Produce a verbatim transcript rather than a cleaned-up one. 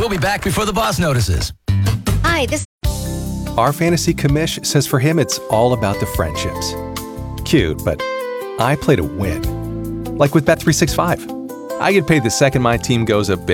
We'll be back before the boss notices. Hi, this... Our fantasy commish says for him it's all about the friendships. Cute, but I play to win. Like with Bet three sixty-five. I get paid the second my team goes a bit